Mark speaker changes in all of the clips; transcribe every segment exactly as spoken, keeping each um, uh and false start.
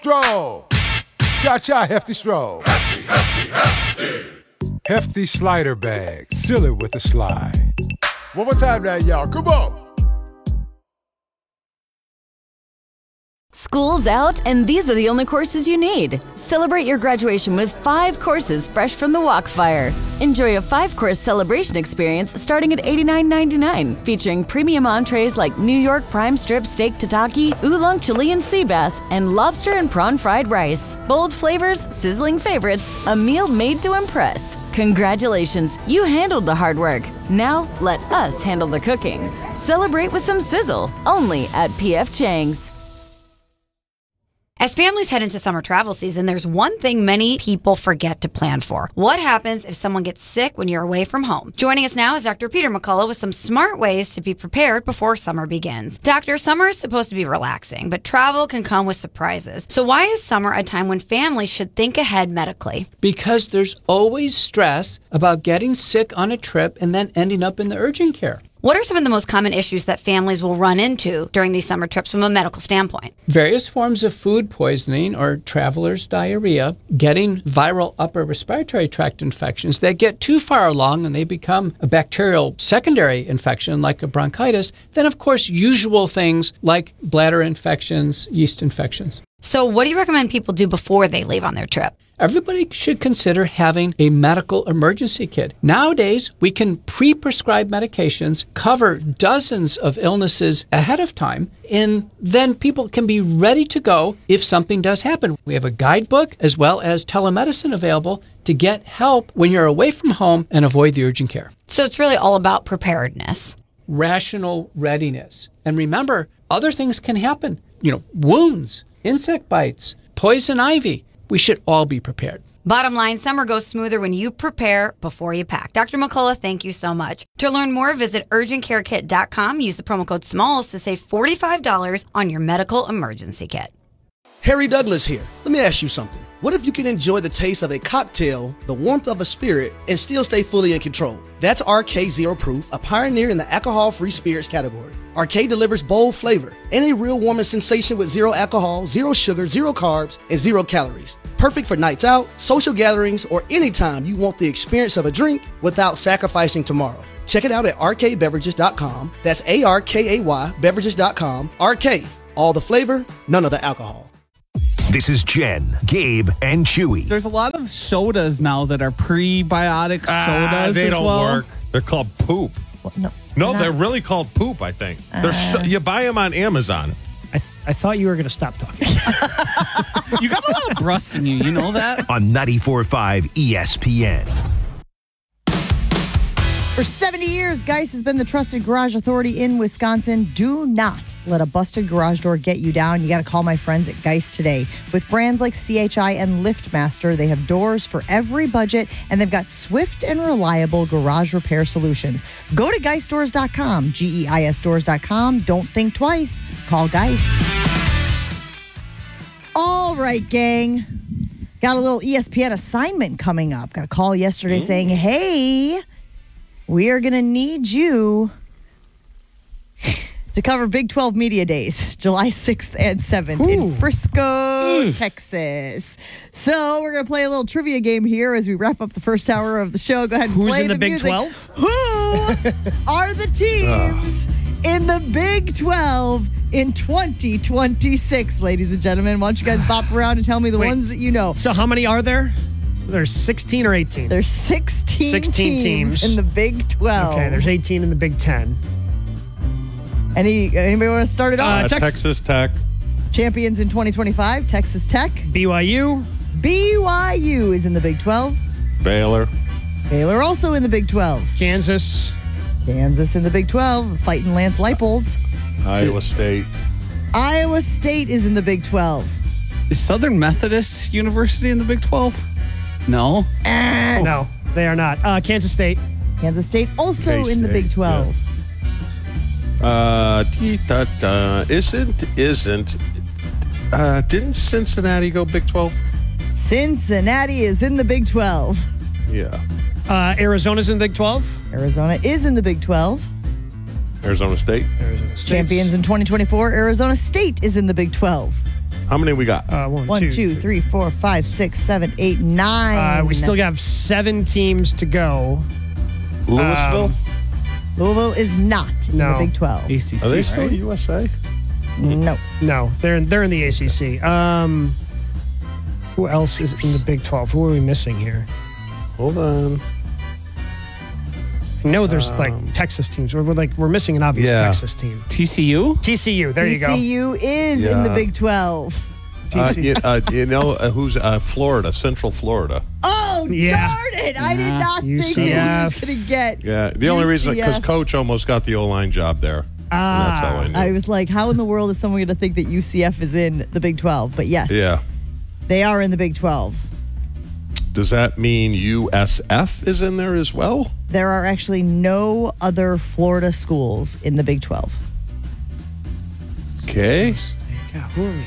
Speaker 1: Stroll. Cha-cha, hefty stroll.
Speaker 2: Hefty, hefty, hefty.
Speaker 1: Hefty slider bag. Seal it with a slide. One more time now, y'all. Come on.
Speaker 3: School's out, and these are the only courses you need. Celebrate your graduation with five courses fresh from the Walkfire. Enjoy a five-course celebration experience starting at eighty-nine ninety-nine, featuring premium entrees like New York prime strip steak tataki, oolong Chilean sea bass, and lobster and prawn fried rice. Bold flavors, sizzling favorites, a meal made to impress. Congratulations, you handled the hard work. Now, let us handle the cooking. Celebrate with some sizzle, only at P F Chang's.
Speaker 4: As families head into summer travel season, there's one thing many people forget to plan for. What happens if someone gets sick when you're away from home? Joining us now is Doctor Peter McCullough with some smart ways to be prepared before summer begins. Doctor, summer is supposed to be relaxing, but travel can come with surprises. So why is summer a time when families should think ahead medically?
Speaker 5: Because there's always stress about getting sick on a trip and then ending up in the urgent care.
Speaker 4: What are some of the most common issues that families will run into during these summer trips from a medical standpoint?
Speaker 5: Various forms of food poisoning or traveler's diarrhea, getting viral upper respiratory tract infections that get too far along and they become a bacterial secondary infection like a bronchitis, then of course usual things like bladder infections, yeast infections.
Speaker 4: So what do you recommend people do before they leave on their trip?
Speaker 5: Everybody should consider having a medical emergency kit. Nowadays, we can pre-prescribe medications, cover dozens of illnesses ahead of time, and then people can be ready to go if something does happen. We have a guidebook as well as telemedicine available to get help when you're away from home and avoid the urgent care.
Speaker 4: So it's really all about preparedness.
Speaker 5: Rational readiness. And remember, other things can happen. You know, wounds, insect bites, poison ivy. We should all be prepared.
Speaker 4: Bottom line, summer goes smoother when you prepare before you pack. Doctor McCullough, thank you so much. To learn more, visit urgent care kit dot com. Use the promo code SMALLS to save forty-five dollars on your medical emergency kit.
Speaker 6: Harry Douglas here. Let me ask you something. What if you can enjoy the taste of a cocktail, the warmth of a spirit, and still stay fully in control? That's R K Zero Proof, a pioneer in the alcohol-free spirits category. R K delivers bold flavor and a real warming sensation with zero alcohol, zero sugar, zero carbs, and zero calories. Perfect for nights out, social gatherings, or anytime you want the experience of a drink without sacrificing tomorrow. Check it out at R K beverages dot com. That's A R K A Y beverages dot com. R K, all the flavor, none of the alcohol.
Speaker 7: This is Jen, Gabe, and Chewy.
Speaker 8: There's a lot of sodas now that are prebiotic
Speaker 9: ah,
Speaker 8: sodas
Speaker 9: they
Speaker 8: as
Speaker 9: don't
Speaker 8: well.
Speaker 9: work. They're called poop.
Speaker 10: Well, no,
Speaker 9: no
Speaker 10: they're
Speaker 9: they're really called poop, I think. Uh, they're so, you buy them on Amazon.
Speaker 10: I, th- I thought you were going to stop talking.
Speaker 8: You got a lot of brust in you. You know that?
Speaker 7: On ninety-four point five E S P N.
Speaker 11: For seventy years, Geist has been the trusted garage authority in Wisconsin. Do not let a busted garage door get you down. You got to call my friends at Geist today. With brands like C H I and LiftMaster, they have doors for every budget, and they've got swift and reliable garage repair solutions. Go to geist doors dot com, G E I S doors dot com. Don't think twice. Call Geist. All right, gang. Got a little E S P N assignment coming up. Got a call yesterday Ooh. saying, hey, we are going to need you to cover Big twelve Media Days, July sixth and seventh Ooh. in Frisco, mm. Texas. So we're going to play a little trivia game here as we wrap up the first hour of the show. Go ahead and
Speaker 10: Who's
Speaker 11: play
Speaker 10: in the,
Speaker 11: the
Speaker 10: Big
Speaker 11: music.
Speaker 10: twelve?
Speaker 11: Who are the teams in the Big twelve in twenty twenty-six, ladies and gentlemen? Why don't you guys bop around and tell me the
Speaker 10: Wait,
Speaker 11: ones that you know.
Speaker 10: So how many are there? There's sixteen or eighteen?
Speaker 11: There's sixteen,
Speaker 10: sixteen
Speaker 11: teams,
Speaker 10: teams
Speaker 11: in the Big twelve.
Speaker 10: Okay, there's eighteen in the Big ten.
Speaker 11: Any Anybody want to start it off?
Speaker 9: Uh, Texas. Texas Tech.
Speaker 11: Champions in twenty twenty-five, Texas Tech.
Speaker 10: B Y U.
Speaker 11: B Y U is in the Big twelve.
Speaker 9: Baylor.
Speaker 11: Baylor also in the Big twelve.
Speaker 10: Kansas.
Speaker 11: Kansas in the Big twelve, fighting Lance Leipold's.
Speaker 9: Iowa State.
Speaker 11: Iowa State is in the Big twelve.
Speaker 8: Is Southern Methodist University in the Big twelve? No.
Speaker 11: Uh,
Speaker 10: no, they are not. Uh, Kansas State.
Speaker 11: Kansas State also K-State, in the Big twelve.
Speaker 9: Yeah. Uh, da, da, isn't, isn't, uh, didn't Cincinnati go Big twelve?
Speaker 11: Cincinnati is in the Big twelve.
Speaker 9: Yeah.
Speaker 10: Uh, Arizona's in the Big twelve.
Speaker 11: Arizona is in the Big twelve.
Speaker 9: Arizona State.
Speaker 10: Arizona State.
Speaker 11: Champions in twenty twenty-four, Arizona State is in the Big twelve.
Speaker 9: How many we got?
Speaker 10: Uh, one,
Speaker 11: One,
Speaker 10: two,
Speaker 11: two, three, four, five, six, seven, eight, nine.
Speaker 10: Uh, we still have seven teams to go.
Speaker 9: Louisville?
Speaker 10: Um,
Speaker 11: Louisville is not in
Speaker 10: No.
Speaker 11: the Big twelve.
Speaker 8: A C C,
Speaker 9: Are they still
Speaker 8: right?
Speaker 9: U S A?
Speaker 11: No.
Speaker 10: No, they're they're in the A C C. Um, who else is in the Big twelve? Who are we missing here?
Speaker 9: Hold on.
Speaker 10: I know there's like Texas teams. We're, we're like we're missing an obvious
Speaker 9: Yeah.
Speaker 10: Texas team.
Speaker 8: T C U?
Speaker 10: T C U. There you go.
Speaker 11: T C U is in the
Speaker 9: Yeah.
Speaker 11: Big twelve.
Speaker 9: Uh,
Speaker 10: T C U.
Speaker 9: you, uh, you know uh, who's uh, Florida, Central Florida.
Speaker 11: Oh,
Speaker 10: Yeah.
Speaker 11: darn it. I did not
Speaker 10: U C
Speaker 11: think that he
Speaker 10: F.
Speaker 11: was going to get.
Speaker 9: Yeah, the only reason because
Speaker 11: U C F.
Speaker 9: Coach almost got the O line job there.
Speaker 10: Ah.
Speaker 9: And that's how I knew.
Speaker 11: I was like, how in the world is someone going to think that U C F is in the Big twelve? But yes,
Speaker 9: yeah.
Speaker 11: they are in the Big twelve.
Speaker 9: Does that mean U S F is in there as well?
Speaker 11: There are actually no other Florida schools in the Big twelve.
Speaker 9: Okay.
Speaker 10: God, who are we?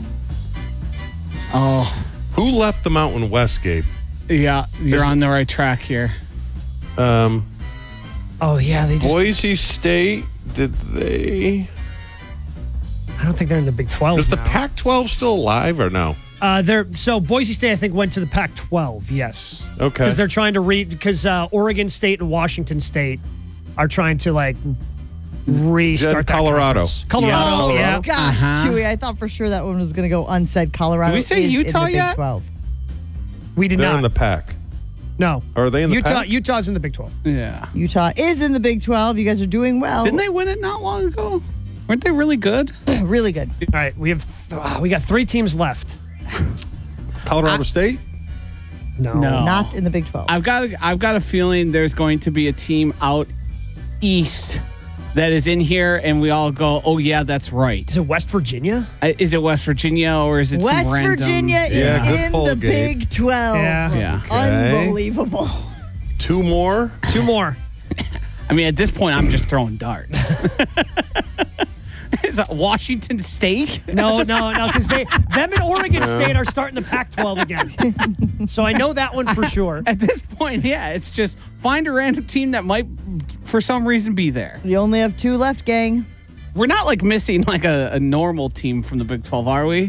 Speaker 8: Oh,
Speaker 9: Who left the Mountain West, Gabe?
Speaker 8: yeah. You're
Speaker 9: Is-
Speaker 8: on the right track here.
Speaker 9: Um,
Speaker 10: Oh yeah, they just.
Speaker 9: Boise State, did they?
Speaker 10: I don't think they're in the Big twelve.
Speaker 9: Is the
Speaker 10: now.
Speaker 9: Pac twelve still alive or no?
Speaker 10: Uh, they're so Boise State, I think, went to the Pac twelve. Yes.
Speaker 9: Okay.
Speaker 10: Because they're trying to read because uh, Oregon State and Washington State are trying to like restart that
Speaker 9: Colorado.
Speaker 10: conference. Colorado.
Speaker 11: Oh,
Speaker 10: Yeah.
Speaker 11: gosh,
Speaker 8: Uh-huh.
Speaker 11: Chewy, I thought for sure that one was going to go unsaid. Colorado
Speaker 8: Did we say
Speaker 11: is
Speaker 8: Utah
Speaker 11: in the Big
Speaker 8: yet?
Speaker 11: twelve.
Speaker 10: We did
Speaker 9: They're
Speaker 10: not.
Speaker 9: in the Pac.
Speaker 10: no.
Speaker 9: Are they in the
Speaker 10: Utah?
Speaker 9: Pac?
Speaker 10: Utah's in the Big twelve.
Speaker 8: Yeah.
Speaker 11: Utah is in the Big twelve. You guys are doing well.
Speaker 8: Didn't they win it not long ago? Weren't they really good?
Speaker 11: Really good.
Speaker 10: All right, we have th- uh, we got three teams left.
Speaker 9: Colorado State?
Speaker 10: No.
Speaker 8: No.
Speaker 11: Not in the Big twelve.
Speaker 8: I've got a, I've got a feeling there's going to be a team out east that is in here, and we all go, "Oh yeah, that's right."
Speaker 10: Is it West Virginia?
Speaker 8: I- Is it West Virginia or is it
Speaker 11: West
Speaker 8: some random?
Speaker 11: Virginia is
Speaker 9: Yeah, good
Speaker 11: in
Speaker 9: pull,
Speaker 11: the
Speaker 9: Gabe.
Speaker 11: Big twelve.
Speaker 10: Yeah.
Speaker 8: Yeah.
Speaker 11: Unbelievable.
Speaker 9: Two more?
Speaker 10: Two more.
Speaker 8: I mean, at this point, I'm just throwing darts. Is it Washington State?
Speaker 10: No, no, no, because they them and Oregon State are starting the Pac twelve again. So I know that one for sure.
Speaker 8: At this point, yeah, it's just find a random team that might, for some reason, be there.
Speaker 11: You only have two left, gang.
Speaker 8: We're not like missing like a, a normal team from the Big twelve, are we?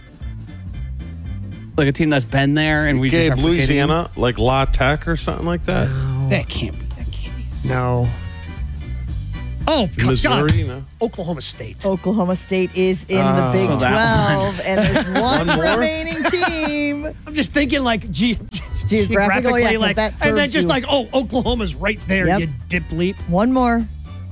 Speaker 8: Like a team that's been there and we
Speaker 9: Gabe,
Speaker 8: just are forgetting?
Speaker 9: Louisiana, like La Tech or something like that?
Speaker 8: That can't be. That can't be.
Speaker 10: No. Oh,
Speaker 9: Missouri,
Speaker 10: God.
Speaker 9: no?
Speaker 10: Oklahoma State.
Speaker 11: Oklahoma State is in the
Speaker 9: Oh.
Speaker 11: Big
Speaker 8: So that
Speaker 11: twelve, and there's one,
Speaker 9: One more?
Speaker 11: remaining team.
Speaker 10: I'm just thinking like ge-
Speaker 11: Geographical,
Speaker 10: geographically,
Speaker 11: yeah, 'cause
Speaker 10: like,
Speaker 11: that
Speaker 10: and then
Speaker 11: serves
Speaker 10: just
Speaker 11: you.
Speaker 10: like, oh, Oklahoma's right there,
Speaker 11: Yep.
Speaker 10: you dip leap.
Speaker 11: One more.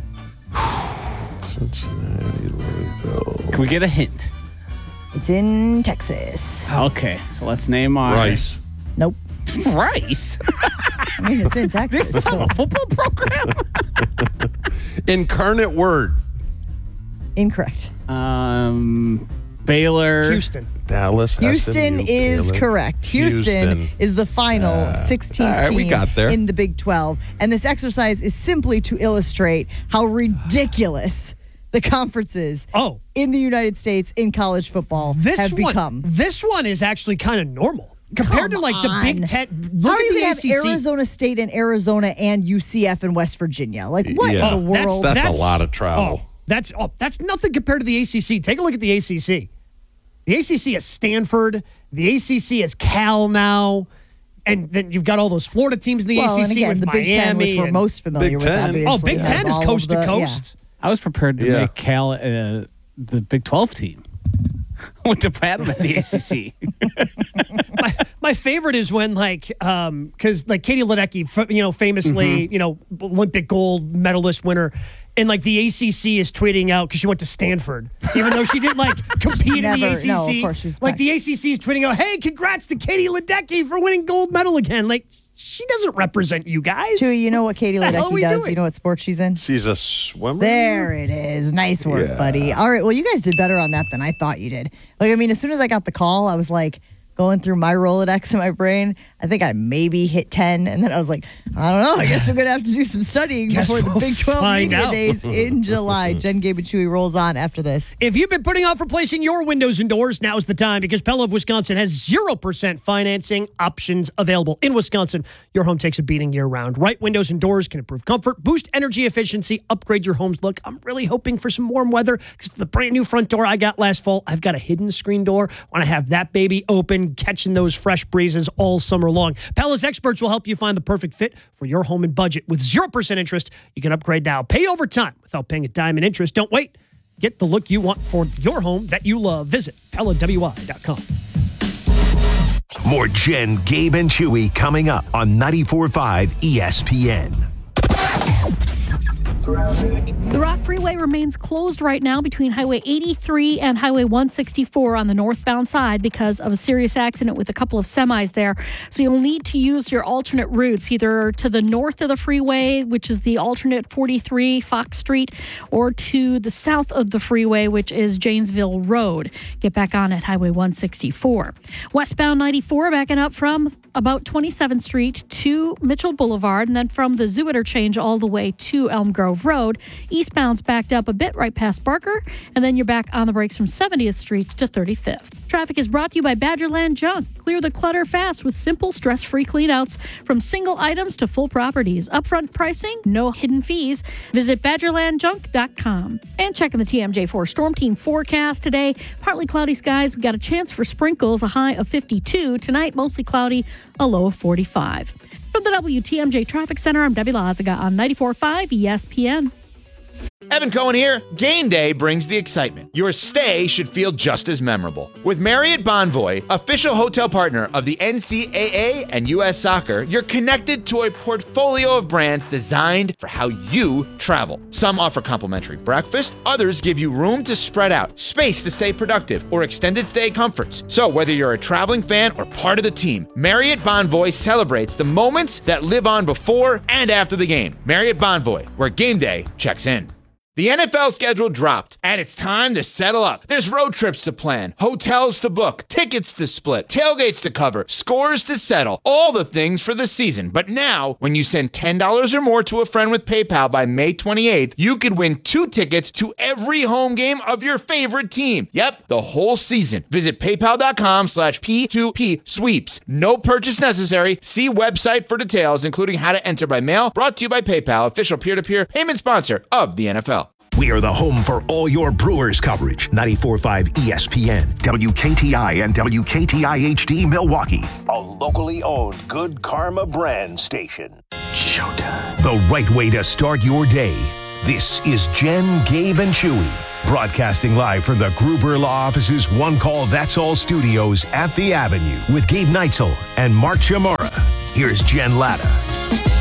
Speaker 9: Cincinnati, Louisville.
Speaker 8: Can we get a hint?
Speaker 11: It's in Texas.
Speaker 8: Okay, so let's name our
Speaker 9: Rice.
Speaker 11: Nope.
Speaker 8: Rice.
Speaker 11: I mean, it's in Texas.
Speaker 8: This is not a football program.
Speaker 9: Incarnate Word.
Speaker 11: Incorrect.
Speaker 8: um, Baylor.
Speaker 10: Houston.
Speaker 9: Dallas.
Speaker 11: Houston
Speaker 9: S M U,
Speaker 11: is
Speaker 9: Baylor.
Speaker 11: correct. Houston,
Speaker 9: Houston.
Speaker 11: is the final sixteenth
Speaker 9: all right,
Speaker 11: team
Speaker 9: we got there.
Speaker 11: in the Big twelve. And this exercise is simply to illustrate how ridiculous the conferences
Speaker 10: Oh.
Speaker 11: in the United States in college football
Speaker 10: This
Speaker 11: have
Speaker 10: one,
Speaker 11: become.
Speaker 10: This one is actually kind of normal compared
Speaker 11: Come
Speaker 10: to like the Big
Speaker 11: on.
Speaker 10: Ten. Look
Speaker 11: How are
Speaker 10: at
Speaker 11: you
Speaker 10: the
Speaker 11: going to
Speaker 10: A
Speaker 11: have
Speaker 10: C C.
Speaker 11: Arizona State and Arizona and U C F and West Virginia? Like, what
Speaker 9: Yeah.
Speaker 11: in the
Speaker 10: Oh, that's-
Speaker 11: world?
Speaker 9: That's, a lot of travel.
Speaker 10: Oh, that's oh, that's nothing compared to the A C C. Take a look at the A C C. The A C C is Stanford. The A C C is Cal now. And then you've got all those Florida teams in the
Speaker 11: well,
Speaker 10: A C C
Speaker 11: and again,
Speaker 10: with
Speaker 11: the
Speaker 10: Miami.
Speaker 11: Big Ten, which we're
Speaker 10: and-
Speaker 11: most familiar
Speaker 9: Big
Speaker 11: with,
Speaker 9: Ten.
Speaker 11: obviously.
Speaker 10: Oh, Big
Speaker 11: has
Speaker 10: Ten is
Speaker 11: all of
Speaker 10: coast to
Speaker 11: the-
Speaker 10: coast.
Speaker 8: I was prepared to
Speaker 9: Yeah.
Speaker 8: make Cal uh, the Big twelve team. Went to pat him at the A C C.
Speaker 10: my, my favorite is when like um because like Katie Ledecky, f- you know, famously,
Speaker 11: Mm-hmm.
Speaker 10: you know, Olympic gold medalist winner, and like the A C C is tweeting out because she went to Stanford, even though she didn't like compete in the
Speaker 11: Never-
Speaker 10: A C C.
Speaker 11: no, of course she was
Speaker 10: like
Speaker 11: back.
Speaker 10: the A C C is tweeting out, "Hey, congrats to Katie Ledecky for winning gold medal again." Like she doesn't represent you guys.
Speaker 11: Chewy, you know what Katie
Speaker 10: The hell are
Speaker 11: Ledecky
Speaker 10: we
Speaker 11: does?
Speaker 10: doing?
Speaker 11: You know what sport she's in?
Speaker 9: She's a swimmer.
Speaker 11: There it is. Nice work,
Speaker 9: Yeah.
Speaker 11: buddy. All right. Well, you guys did better on that than I thought you did. Like, I mean, as soon as I got the call, I was like, going through my Rolodex in my brain. I think I maybe hit ten, and then I was like, I don't know. I guess I'm going to have to do some studying
Speaker 10: Guess
Speaker 11: before the
Speaker 10: we'll
Speaker 11: Big twelve
Speaker 10: find
Speaker 11: Media
Speaker 10: out.
Speaker 11: Days in July. Jen, Gabe, and Chewy rolls on after this.
Speaker 10: If you've been putting off replacing your windows and doors, now's the time because Pella of Wisconsin has zero percent financing options available. In Wisconsin, your home takes a beating year-round. Right windows and doors can improve comfort, boost energy efficiency, upgrade your home's look. I'm really hoping for some warm weather because the brand new front door I got last fall, I've got a hidden screen door. Want to have that baby open, catching those fresh breezes all summer long. Pella's experts will help you find the perfect fit for your home and budget. With zero percent interest, you can upgrade now. Pay over time without paying a dime in interest. Don't wait. Get the look you want for your home that you love. Visit Pella W I dot com.
Speaker 7: More Jen, Gabe, and Chewy coming up on ninety-four point five E S P N.
Speaker 12: The Rock Freeway remains closed right now between Highway eighty-three and Highway one sixty-four on the northbound side because of a serious accident with a couple of semis there. So you'll need to use your alternate routes, either to the north of the freeway, which is the alternate forty-three Fox Street, or to the south of the freeway, which is Janesville Road. Get back on at Highway one sixty-four. Westbound ninety-four backing up from about twenty-seventh Street to Mitchell Boulevard, and then from the Zoo Interchange all the way to Elm Grove Road. Eastbound's backed up a bit right past Barker, and then you're back on the brakes from seventieth Street to thirty-fifth. Traffic is brought to you by Badgerland Junk. Clear the clutter fast with simple, stress-free cleanouts from single items to full properties. Upfront pricing, no hidden fees. Visit badgerland junk dot com. And checking the T M J four Storm Team forecast today. Partly cloudy skies. We got a chance for sprinkles, a high of fifty-two. Tonight, mostly cloudy, a low of forty-five. From the W T M J Traffic Center, I'm Debbie Lazaga on ninety-four point five E S P N.
Speaker 13: Evan Cohen here. Game day brings the excitement. Your stay should feel just as memorable. With Marriott Bonvoy, official hotel partner of the N C double A and U S Soccer, you're connected to a portfolio of brands designed for how you travel. Some offer complimentary breakfast, others give you room to spread out, space to stay productive, or extended stay comforts. So whether you're a traveling fan or part of the team, Marriott Bonvoy celebrates the moments that live on before and after the game. Marriott Bonvoy, where game day checks in. The N F L schedule dropped, and it's time to settle up. There's road trips to plan, hotels to book, tickets to split, tailgates to cover, scores to settle, all the things for the season. But now, when you send ten dollars or more to a friend with PayPal by May twenty-eighth, you could win two tickets to every home game of your favorite team. Yep, the whole season. Visit paypal.com slash P2P sweeps. No purchase necessary. See website for details, including how to enter by mail. Brought to you by PayPal, official peer-to-peer payment sponsor of the N F L.
Speaker 7: We are the home for all your Brewers coverage. ninety-four point five E S P N, W K T I and W K T I H D Milwaukee.
Speaker 14: A locally owned Good Karma brand station.
Speaker 7: Showtime. The right way to start your day. This is Jen, Gabe, and Chewy. Broadcasting live from the Gruber Law Office's One Call That's All studios at the Avenue with Gabe Neitzel and Mark Chamara. Here's Jen Latta.